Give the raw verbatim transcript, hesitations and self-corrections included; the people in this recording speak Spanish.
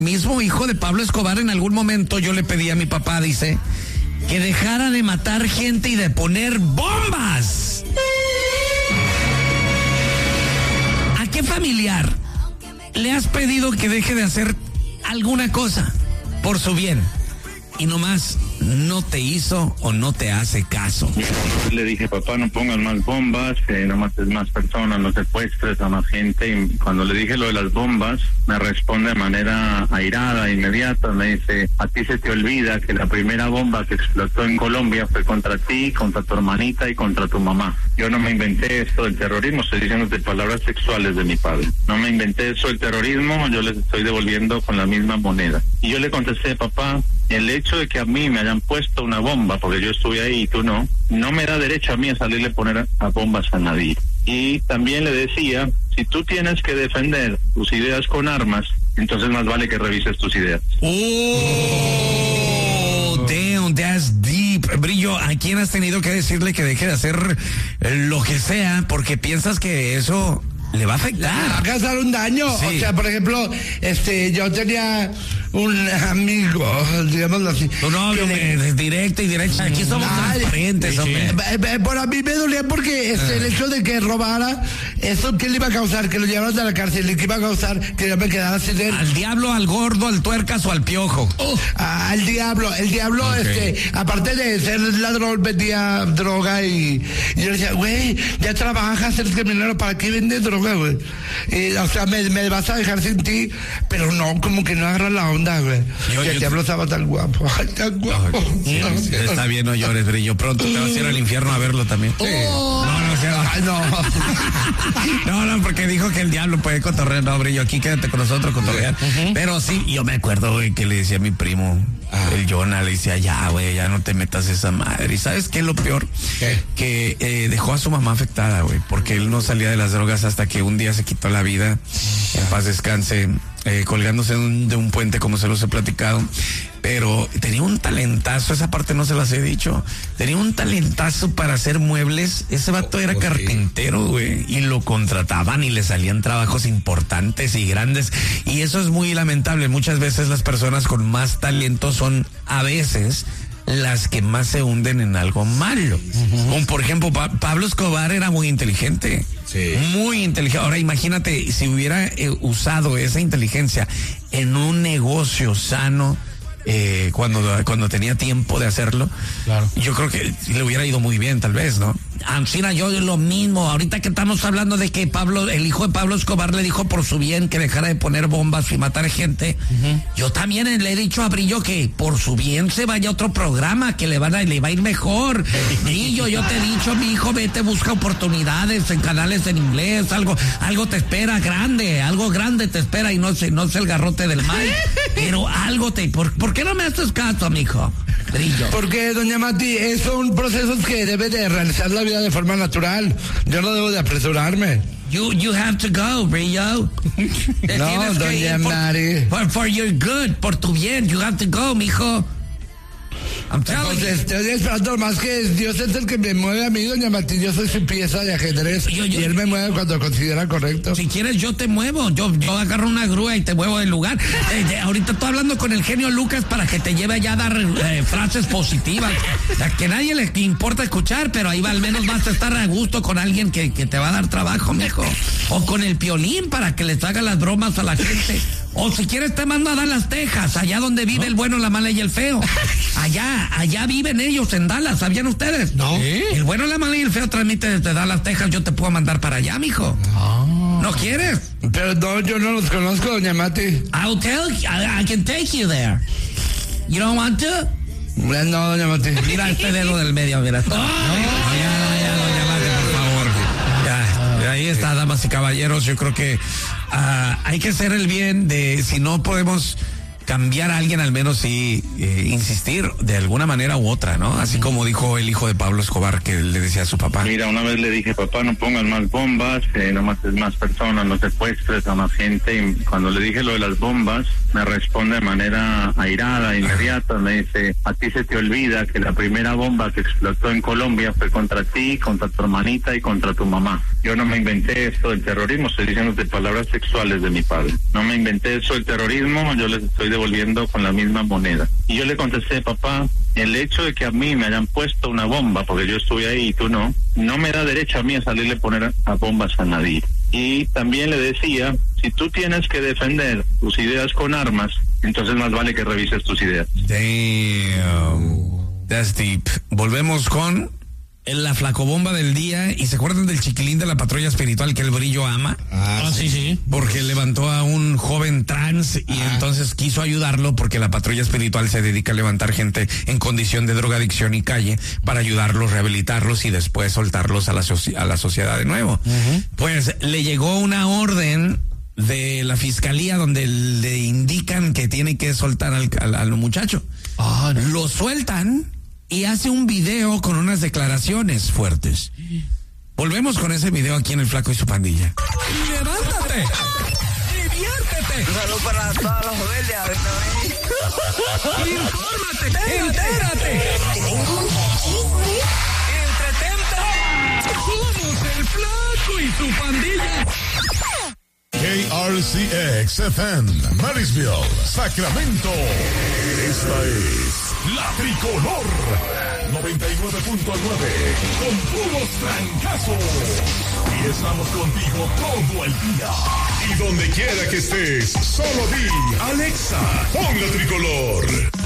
Mismo hijo de Pablo Escobar, en algún momento yo le pedí a mi papá, dice, que dejara de matar gente y de poner bombas. ¿A qué familiar le has pedido que deje de hacer alguna cosa por su bien y nomás no te hizo o no te hace caso? Le dije, papá, no pongas más bombas, que no mates más personas, no secuestres a más gente. Y cuando le dije lo de las bombas, me responde de manera airada, inmediata. Me dice, a ti se te olvida que la primera bomba que explotó en Colombia fue contra ti, contra tu hermanita y contra tu mamá. Yo no me inventé esto del terrorismo, estoy diciendo de palabras sexuales de mi padre. No me inventé eso del terrorismo, yo les estoy devolviendo con la misma moneda. Y yo le contesté, papá, el hecho de que a mí me hayan puesto una bomba, porque yo estuve ahí y tú no, no me da derecho a mí a salirle a poner a bombas a nadie. Y también le decía, si tú tienes que defender tus ideas con armas, entonces más vale que revises tus ideas. Oh, damn, that's deep. Brillo, ¿a quién has tenido que decirle que deje de hacer lo que sea porque piensas que eso le va a afectar? Le va a causar un daño. Sí. O sea, por ejemplo, este, yo tenía un amigo, digámoslo así. No, no, no le... directo y directo. Aquí somos transparentes, hombre. Sí. Por a mí me dolía porque este, el hecho de que robara, eso, ¿qué le iba a causar? Que lo llevaran a la cárcel. ¿Y qué iba a causar? Que yo me quedara sin él. ¿Al diablo, al gordo, al tuercas o al piojo? Oh, al diablo. El diablo, okay. este, aparte de ser ladrón, vendía droga y, y yo le decía, güey, ya trabajas, eres criminal, ¿para qué vendes droga, güey? Y, o sea, me, me vas a dejar sin ti, pero no, como que no agarras la onda. Yo, el yo, diablo estaba tan guapo, tan guapo. Sí, sí, está bien, no llores, Brillo. Pronto te vas a ir al infierno a verlo también. Sí. Oh. No, no, o sea, no. No, no, porque dijo que el diablo puede cotorrear. No, Brillo, aquí quédate con nosotros, cotorrear. Uh-huh. Pero sí, yo me acuerdo, güey, que le decía a mi primo, ah. el Jonah, le decía, ya, güey, ya no te metas esa madre. ¿Y sabes qué es lo peor? ¿Qué? Que eh, dejó a su mamá afectada, güey, porque él no salía de las drogas hasta que un día se quitó la vida. En paz descanse. Eh, colgándose de un, de un puente, como se los he platicado, pero tenía un talentazo, esa parte no se las he dicho, tenía un talentazo para hacer muebles. Ese vato era okay. carpintero, güey, y lo contrataban y le salían trabajos importantes y grandes, y eso es muy lamentable. Muchas veces las personas con más talento son a veces las que más se hunden en algo malo. Uh-huh. Como por ejemplo, pa- Pablo Escobar era muy inteligente. Sí. Muy inteligente. Ahora imagínate si hubiera eh, usado esa inteligencia en un negocio sano, eh, cuando, cuando tenía tiempo de hacerlo. Claro. Yo creo que le hubiera ido muy bien, tal vez, ¿no? Ancina, yo lo mismo. Ahorita que estamos hablando de que Pablo, el hijo de Pablo Escobar le dijo por su bien que dejara de poner bombas y matar gente. Uh-huh. Yo también le he dicho a Brillo que por su bien se vaya a otro programa, que le, van a, le va a ir mejor. Brillo, yo te he dicho, mi hijo, vete, busca oportunidades en canales en inglés, algo, algo te espera grande, algo grande te espera y no sé, no sé el garrote del mal, pero algo te, ¿por, ¿por qué no me haces caso, mijo? Brillo. Porque, doña Mati, son procesos que debe de realizar la vida de forma natural. Yo no debo de apresurarme. You you have to go, Brillo. No, doña Mari. For, for your good, por tu bien, you have to go, mijo. I'm telling you. Estoy esperando más que Dios es el que me mueve a mí, doña Martín. Yo soy su pieza de ajedrez yo, yo, y él me mueve cuando considera correcto. Si quieres yo te muevo, yo, yo agarro una grúa y te muevo del lugar. Eh, eh, ahorita estoy hablando con el genio Lucas para que te lleve allá a dar eh, frases positivas, a que nadie le importa escuchar, pero ahí va, al menos vas a estar a gusto con alguien que, que te va a dar trabajo, mijo. O con el Piolín para que les haga las bromas a la gente. O si quieres te mando a Dallas, Texas, allá donde vive ¿no? el bueno, la mala y el feo. Allá, allá viven ellos en Dallas, ¿sabían ustedes? No. ¿Eh? El bueno, la mala y el feo transmite desde Dallas, Texas, yo te puedo mandar para allá, mijo. No. ¿No quieres? Pero no, yo no los conozco, doña Mati. I'll tell you, I, I can take you there. You don't want to? No, doña Mati. Mira este dedo del medio, mira. No, no, ya, ya, doña Mati, por favor. Ya, ahí está, damas y caballeros, yo creo que Uh, hay que hacer el bien de, si no podemos cambiar a alguien, al menos sí eh, insistir de alguna manera u otra, ¿no? Así como dijo el hijo de Pablo Escobar, que le decía a su papá. Mira, una vez le dije, papá, no pongas más bombas, eh, no mates más personas, no secuestres a más gente. Y cuando le dije lo de las bombas, me responde de manera airada, inmediata, me dice, a ti se te olvida que la primera bomba que explotó en Colombia fue contra ti, contra tu hermanita y contra tu mamá. Yo no me inventé esto del terrorismo, estoy diciendo de palabras sexuales de mi padre. No me inventé eso del terrorismo, yo les estoy devolviendo con la misma moneda. Y yo le contesté, papá, el hecho de que a mí me hayan puesto una bomba, porque yo estuve ahí y tú no, no me da derecho a mí a salirle a poner a bombas a nadie. Y también le decía, si tú tienes que defender tus ideas con armas, entonces más vale que revises tus ideas. Damn, that's deep. Volvemos con la flacobomba del día. ¿Y se acuerdan del chiquilín de la patrulla espiritual que el brillo ama? Ah, sí, sí. Porque levantó a un joven trans y ah. entonces quiso ayudarlo, porque la patrulla espiritual se dedica a levantar gente en condición de drogadicción y calle para ayudarlos, rehabilitarlos y después soltarlos a la, soci- a la sociedad de nuevo. Uh-huh. Pues le llegó una orden de la fiscalía donde le indican que tiene que soltar al, al, al muchacho. Oh, no. Lo sueltan y hace un video con unas declaraciones fuertes. Volvemos con ese video aquí en El Flaco y su Pandilla. ¡Levántate! ¡Diviértete! Un saludo para todos los rebeldes. ¡Infórmate! ¡Entérate! ¡Entretente! ¡Somos El Flaco y su Pandilla! K R C X F M, Marysville, Sacramento. Esta es La Tricolor noventa y nueve punto nueve, con puros trancazos. Y estamos contigo todo el día. Y donde quiera que estés, solo di, Alexa, pon La Tricolor.